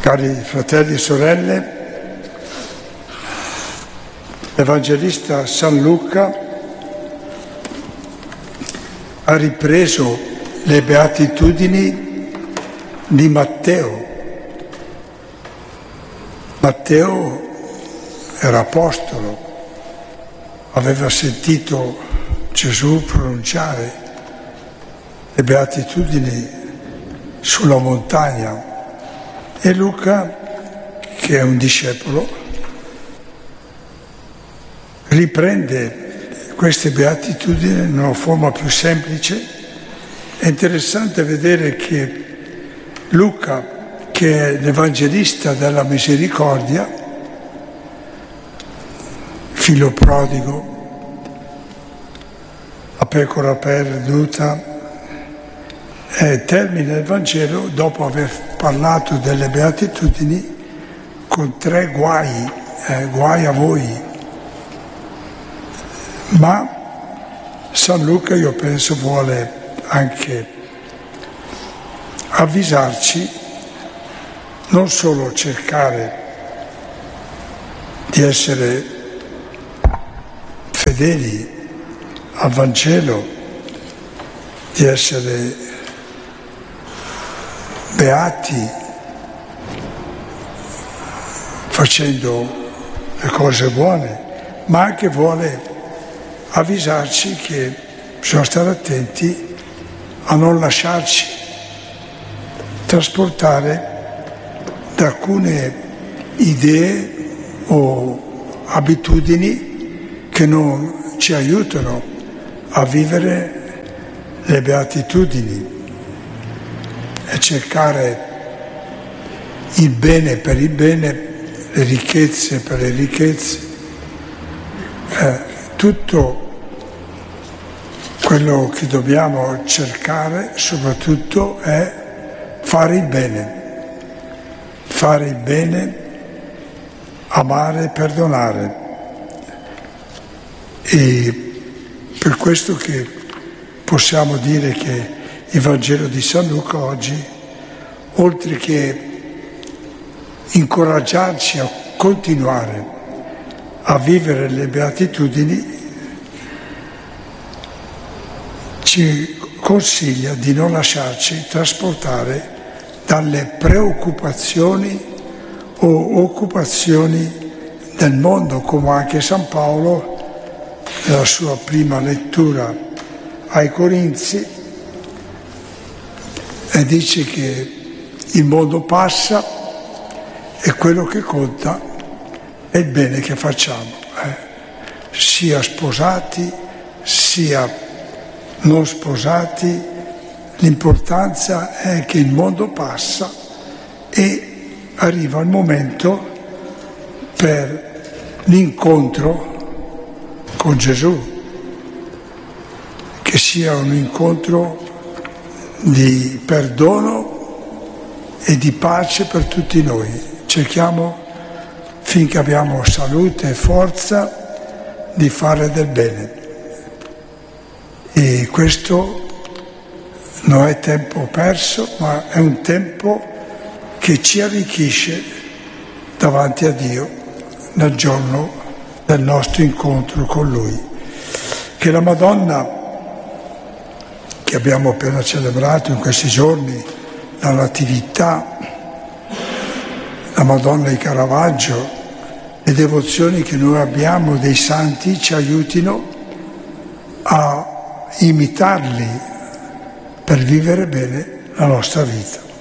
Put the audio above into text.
Cari fratelli e sorelle, l'Evangelista San Luca ha ripreso le beatitudini di Matteo. Matteo era apostolo, aveva sentito Gesù pronunciare le beatitudini sulla montagna, e Luca, che è un discepolo, riprende queste beatitudini in una forma più semplice. È interessante vedere che Luca, che è l'Evangelista della misericordia, figlio prodigo, la pecora perduta, termina il Vangelo dopo aver parlato delle beatitudini con 3 guai, guai a voi. Ma San Luca, io penso, vuole anche avvisarci non solo cercare di essere fedeli al Vangelo, di essere beati facendo le cose buone, ma anche vuole avvisarci che bisogna stare attenti a non lasciarci trasportare da alcune idee o abitudini che non ci aiutano a vivere le beatitudini e cercare il bene per il bene, le ricchezze per le ricchezze, tutto quello che dobbiamo cercare soprattutto è fare il bene, amare e perdonare. E per questo che possiamo dire che il Vangelo di San Luca oggi, oltre che incoraggiarci a continuare a vivere le beatitudini, ci consiglia di non lasciarci trasportare dalle preoccupazioni o occupazioni del mondo, come anche San Paolo nella sua prima lettura ai Corinzi e dice che il mondo passa e quello che conta è il bene che facciamo, sia sposati sia non sposati. L'importanza è che il mondo passa e arriva il momento per l'incontro con Gesù, che sia un incontro di perdono e di pace per tutti noi. Cerchiamo, finché abbiamo salute e forza, di fare del bene. E questo non è tempo perso, ma è un tempo che ci arricchisce davanti a Dio nel giorno del nostro incontro con Lui. Che la Madonna, che abbiamo appena celebrato in questi giorni, la Natività, la Madonna di Caravaggio, le devozioni che noi abbiamo dei santi ci aiutino a imitarli per vivere bene la nostra vita.